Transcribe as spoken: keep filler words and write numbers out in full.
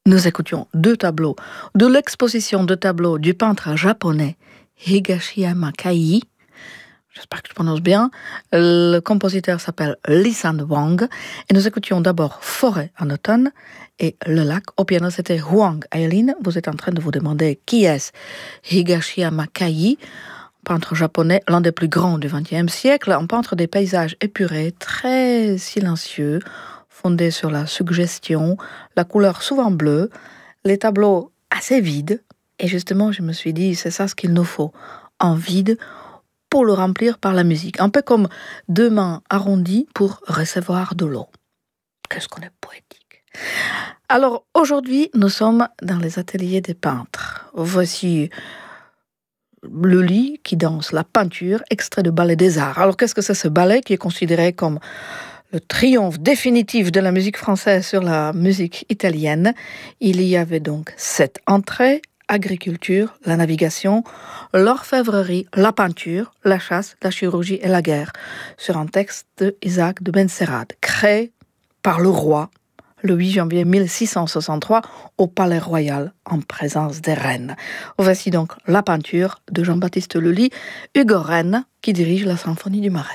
Nous écoutions deux tableaux de l'exposition de tableaux du peintre japonais Higashiyama Kai. J'espère que je prononce bien. Le compositeur s'appelle Lee-San Wang. Et nous écoutions d'abord Forêt en automne et Le lac. Au piano, c'était Huang Aileen. Vous êtes en train de vous demander qui est Higashiyama Kai, peintre japonais, l'un des plus grands du vingtième siècle, un peintre des paysages épurés, très silencieux, fondé sur la suggestion, la couleur souvent bleue, les tableaux assez vides. Et justement, je me suis dit, c'est ça ce qu'il nous faut, un vide pour le remplir par la musique. Un peu comme deux mains arrondies pour recevoir de l'eau. Qu'est-ce qu'on est poétique. Alors, aujourd'hui, nous sommes dans les ateliers des peintres. Voici le lit qui danse la peinture, extrait de Ballet des Arts. Alors, qu'est-ce que c'est ce ballet qui est considéré comme le triomphe définitif de la musique française sur la musique italienne? Il y avait donc sept entrées: agriculture, la navigation, l'orfèvrerie, la peinture, la chasse, la chirurgie et la guerre, sur un texte de Isaac de Benserade, créé par le roi le huit janvier mille six cent soixante-trois au Palais Royal en présence des reines. Voici donc la peinture de Jean-Baptiste Lully, Hugo Rennes qui dirige la symphonie du Marais.